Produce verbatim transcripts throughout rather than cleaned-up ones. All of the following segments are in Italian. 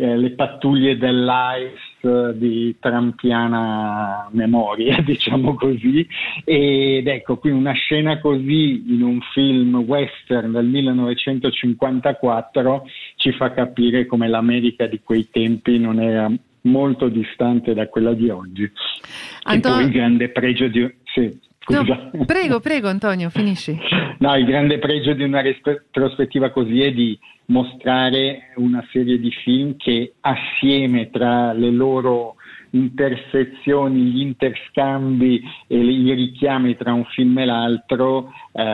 eh, le pattuglie dell'A I S di trampiana memoria, diciamo così. Ed ecco, qui una scena così in un film western del millenovecentocinquantaquattro ci fa capire come l'America di quei tempi non era molto distante da quella di oggi. Anto... E poi il grande pregio di... Sì, scusa. No, prego, prego Antonio, finisci. No, il grande pregio di una retrospettiva così è di mostrare una serie di film che assieme, tra le loro intersezioni, gli interscambi e i richiami tra un film e l'altro,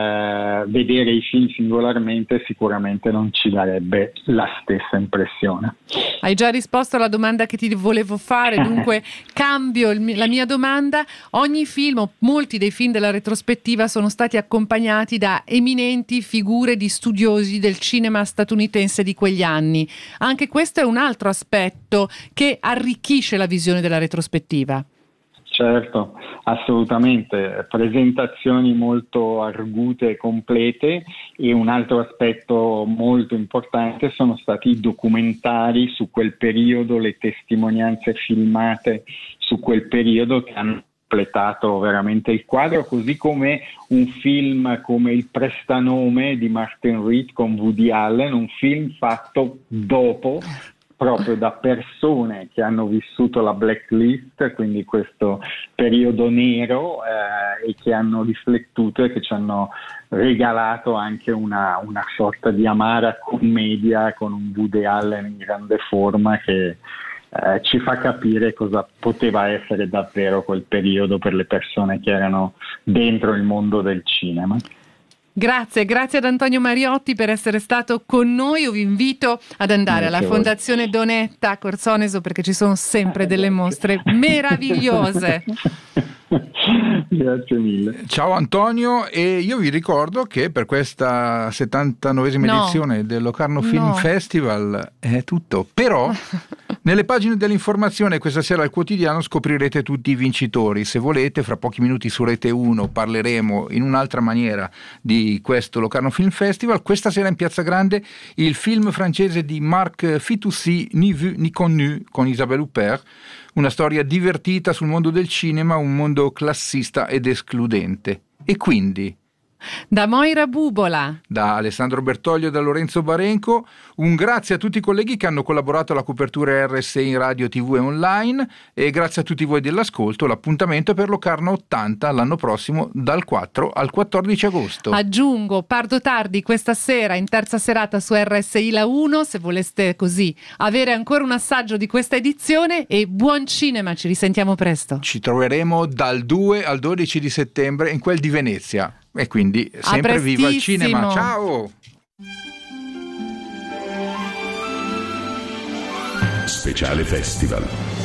eh, vedere i film singolarmente sicuramente non ci darebbe la stessa impressione. Hai già risposto alla domanda che ti volevo fare, dunque cambio il, la mia domanda. Ogni film, o molti dei film della retrospettiva, sono stati accompagnati da eminenti figure di studiosi del cinema statunitense di quegli anni. Anche questo è un altro aspetto che arricchisce la visione della retrospettiva. Certo, assolutamente, presentazioni molto argute e complete, e un altro aspetto molto importante sono stati i documentari su quel periodo, le testimonianze filmate su quel periodo che hanno completato veramente il quadro, così come un film come Il prestanome di Martin Reed con Woody Allen, un film fatto dopo, proprio da persone che hanno vissuto la blacklist, quindi questo periodo nero, eh, e che hanno riflettuto e che ci hanno regalato anche una, una sorta di amara commedia con un Woody Allen in grande forma che eh, ci fa capire cosa poteva essere davvero quel periodo per le persone che erano dentro il mondo del cinema. Grazie, grazie ad Antonio Mariotti per essere stato con noi. Io vi invito ad andare grazie alla Fondazione Donetta a Corsoneso, perché ci sono sempre delle mostre meravigliose. Grazie mille. Ciao Antonio, e io vi ricordo che per questa settantanovesima no. edizione del Locarno Film no. Festival è tutto, però nelle pagine dell'informazione questa sera al quotidiano scoprirete tutti i vincitori. Se volete, fra pochi minuti su Rete uno parleremo in un'altra maniera di questo Locarno Film Festival. Questa sera in Piazza Grande il film francese di Marc Fitoussi, Ni vu ni connu, con Isabelle Huppert, una storia divertita sul mondo del cinema, un mondo classista ed escludente. E quindi, da Moira Bubola, da Alessandro Bertoglio e da Lorenzo Barenco, un grazie a tutti i colleghi che hanno collaborato alla copertura R S I in radio, tv e online, e grazie a tutti voi dell'ascolto. L'appuntamento è per Locarno ottanta l'anno prossimo dal quattro al quattordici agosto. Aggiungo, parto tardi questa sera in terza serata su R S I La uno, se voleste così avere ancora un assaggio di questa edizione, e buon cinema, ci risentiamo presto. Ci troveremo dal due al dodici di settembre in quel di Venezia. E quindi sempre viva il cinema. Ciao! Speciale Festival.